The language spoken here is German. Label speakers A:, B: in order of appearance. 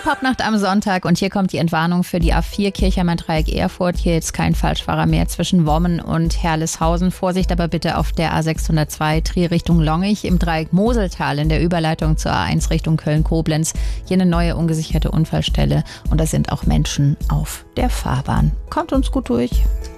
A: Die Popnacht am Sonntag und hier kommt die Entwarnung für die A4 Kirchheimer-Dreieck Erfurt. Hier jetzt kein Falschfahrer mehr zwischen Wommen und Herleshausen. Vorsicht aber bitte auf der A602 Trier Richtung Longich im Dreieck Moseltal in der Überleitung zur A1 Richtung Köln-Koblenz. Hier eine neue ungesicherte Unfallstelle und da sind auch Menschen auf der Fahrbahn. Kommt uns gut durch.